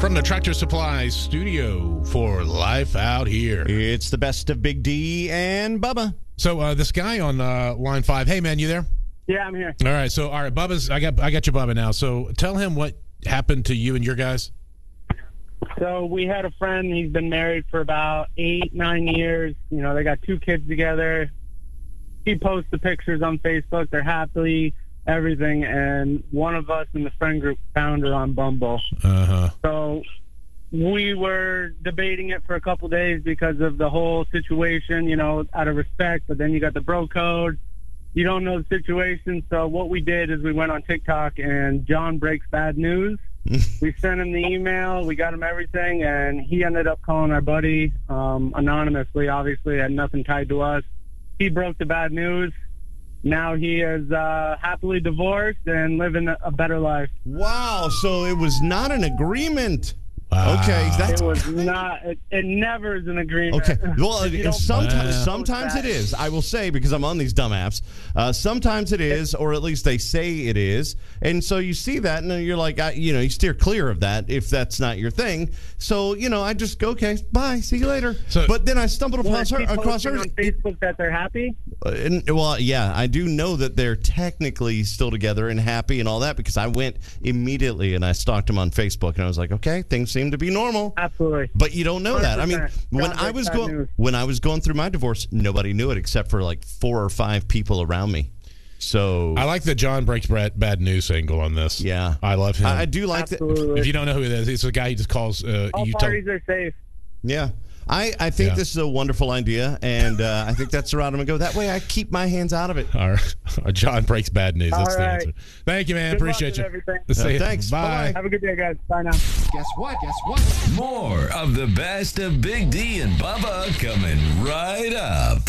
From the Tractor Supply studio for Life Out Here. It's the best of Big D and Bubba. So this guy on line 5, hey man, you there? Yeah, I'm here. All right, so Bubba's. I got you, Bubba. Now, so tell him what happened to you and your guys. So we had a friend. He's been married for about 8-9 years. You know, they got 2 kids together. He posts the pictures on Facebook. They're happily everything, and one of us in the friend group found her on Bumble. So we were debating it for a couple days because of the whole situation, you know, out of respect, but then you got the bro code. You don't know the situation, so what we did is we went on TikTok, and John breaks bad news. We sent him the email, we got him everything, and he ended up calling our buddy anonymously. Obviously, had nothing tied to us. He broke the bad news. Now he is happily divorced and living a better life. Wow, so it was not an agreement. Wow. Okay, It was not. It never is an agreement. Okay, well, If you don't sometimes it is. I will say, because I'm on these dumb apps, sometimes it is, or at least they say it is. And so you see that, and you're like, you steer clear of that if that's not your thing. So, I just go, okay, bye, see you later. But then I stumbled across her. On Facebook that they're happy? Well, yeah, I do know that they're technically still together and happy and all that, because I went immediately and I stalked them on Facebook, and I was like, okay, things seem to be normal. Absolutely. But you don't know that. I mean, 100%. when I was going through my divorce, nobody knew it except for like 4 or 5 people around me. So I like the John breaks bad news angle on this. Yeah, I love him. I do like that. If you don't know who it is, it's a guy who just calls. All parties are safe. Yeah. I think this is a wonderful idea, and I think that's the route I'm going to go. That way I keep my hands out of it. All right. John breaks bad news. That's the answer. Thank you, man. Good Appreciate you. Thanks. Bye. Have a good day, guys. Bye now. Guess what? More of the best of Big D and Bubba coming right up.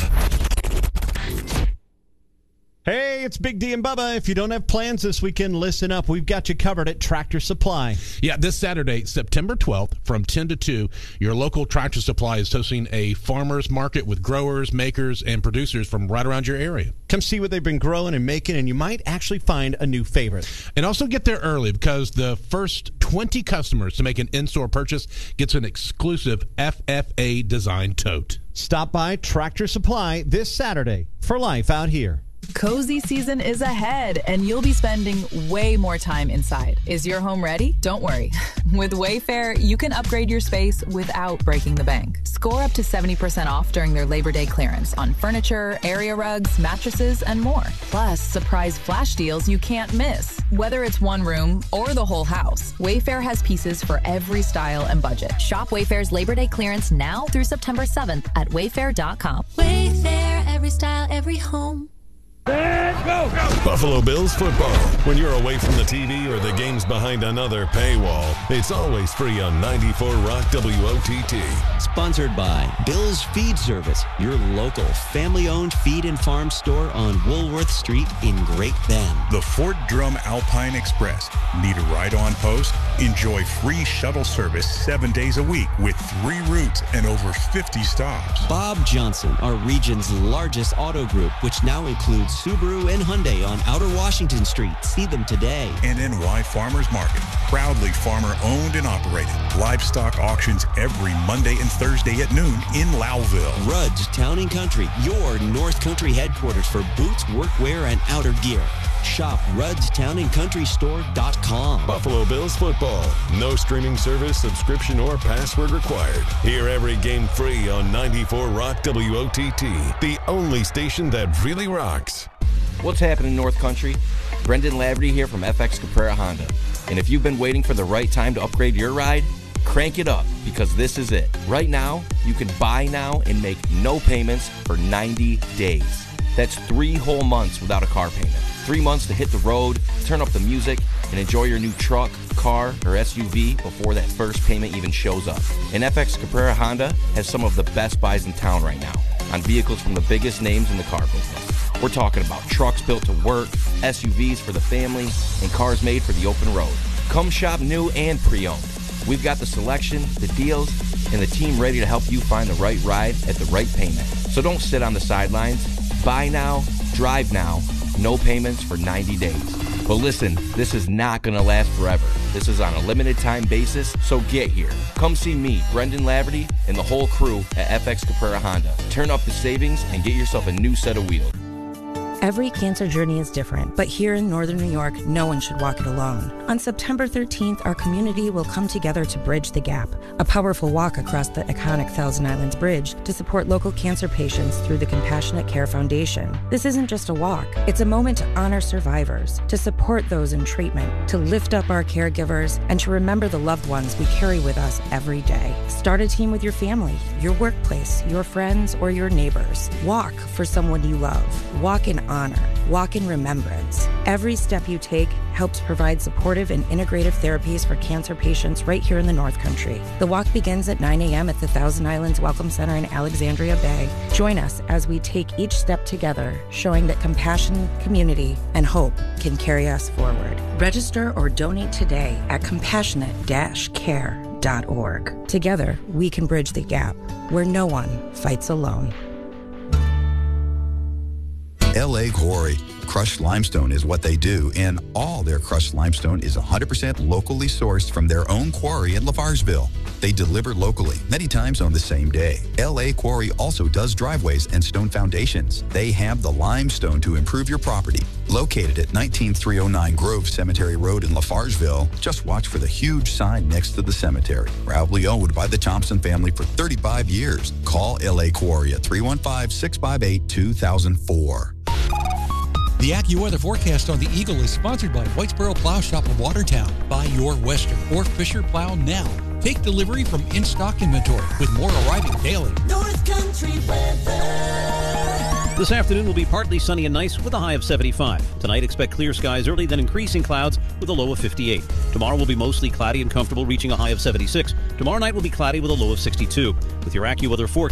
Hey, it's Big D and Bubba. If you don't have plans this weekend, listen up. We've got you covered at Tractor Supply. Yeah, this Saturday, September 12th, from 10 to 2, your local Tractor Supply is hosting a farmers market with growers, makers, and producers from right around your area. Come see what they've been growing and making, and you might actually find a new favorite. And also get there early, because the first 20 customers to make an in-store purchase gets an exclusive FFA design tote. Stop by Tractor Supply this Saturday for Life Out Here. Cozy season is ahead, and you'll be spending way more time inside. Is your home ready? Don't worry. With Wayfair, you can upgrade your space without breaking the bank. Score up to 70% off during their Labor Day clearance on furniture, area rugs, mattresses, and more. Plus, surprise flash deals you can't miss. Whether it's one room or the whole house, Wayfair has pieces for every style and budget. Shop Wayfair's Labor Day clearance now through September 7th at wayfair.com. Wayfair, every style, every home. Go! Buffalo Bills football. When you're away from the TV or the game's behind another paywall, it's always free on 94 Rock WOTT. Sponsored by Bill's Feed Service, your local family-owned feed and farm store on Woolworth Street in Great Bend. The Fort Drum Alpine Express. Need a ride on post? Enjoy free shuttle service 7 days a week with 3 routes and over 50 stops. Bob Johnson, our region's largest auto group, which now includes Subaru and Hyundai on Outer Washington Street. See them today. And NY Farmers Market. Proudly farmer-owned and operated. Livestock auctions every Monday and Thursday at noon in Lowville. Rudd's Town & Country, your North Country headquarters for boots, workwear, and outer gear. Shop Rudd'sTownandCountryStore.com. Buffalo Bills football. No streaming service, subscription, or password required. Hear every game free on 94 Rock WOTT, the only station that really rocks. What's happening, North Country? Brendan Laverty here from FX Caprara Honda. And if you've been waiting for the right time to upgrade your ride, crank it up, because this is it. Right now, you can buy now and make no payments for 90 days. That's 3 whole months without a car payment. 3 months to hit the road, turn up the music, and enjoy your new truck, car, or SUV before that first payment even shows up. And FX Caprara Honda has some of the best buys in town right now on vehicles from the biggest names in the car business. We're talking about trucks built to work, SUVs for the family, and cars made for the open road. Come shop new and pre-owned. We've got the selection, the deals, and the team ready to help you find the right ride at the right payment. So don't sit on the sidelines. Buy now, drive now, no payments for 90 days. But listen, this is not going to last forever. This is on a limited time basis, so get here. Come see me, Brendan Laverty, and the whole crew at FX Caprera Honda. Turn up the savings and get yourself a new set of wheels. Every cancer journey is different, but here in Northern New York, no one should walk it alone. On September 13th, our community will come together to bridge the gap, a powerful walk across the iconic Thousand Islands Bridge to support local cancer patients through the Compassionate Care Foundation. This isn't just a walk, it's a moment to honor survivors, to support those in treatment, to lift up our caregivers, and to remember the loved ones we carry with us every day. Start a team with your family, your workplace, your friends, or your neighbors. Walk for someone you love. Walk in honor. Walk in remembrance. Every step you take helps provide supportive and integrative therapies for cancer patients right here in the North Country. The walk begins at 9 a.m. at the Thousand Islands Welcome Center in Alexandria Bay. Join us as we take each step together, showing that compassion, community, and hope can carry us forward. Register or donate today at compassionate-care.org. Together, we can bridge the gap where no one fights alone. L.A. Quarry. Crushed limestone is what they do, and all their crushed limestone is 100% locally sourced from their own quarry in Lafargeville. They deliver locally, many times on the same day. L.A. Quarry also does driveways and stone foundations. They have the limestone to improve your property. Located at 19309 Grove Cemetery Road in Lafargeville, just watch for the huge sign next to the cemetery. Proudly owned by the Thompson family for 35 years. Call L.A. Quarry at 315-658-2004. The AccuWeather forecast on the Eagle is sponsored by Whitesboro Plow Shop of Watertown. Buy your Western or Fisher plow now. Take delivery from in-stock inventory with more arriving daily. North Country weather. This afternoon will be partly sunny and nice with a high of 75. Tonight, expect clear skies early, then increasing clouds with a low of 58. Tomorrow will be mostly cloudy and comfortable, reaching a high of 76. Tomorrow night will be cloudy with a low of 62. With your AccuWeather forecast.